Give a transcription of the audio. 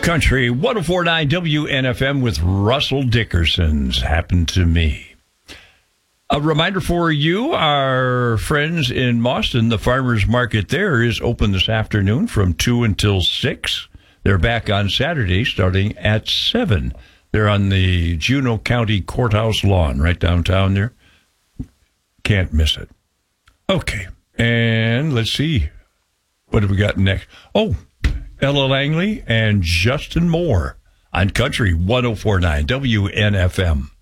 Country 104.9 WNFM with Russell Dickerson's Happened to Me. A reminder for you, our friends in Boston, the farmers market there is open this afternoon from 2 until 6. They're back on Saturday starting at 7. They're on the Juneau County Courthouse lawn right downtown there. Can't miss it. Okay, and let's see. What have we got next? Oh, Ella Langley and Justin Moore on Country 104.9 WNFM.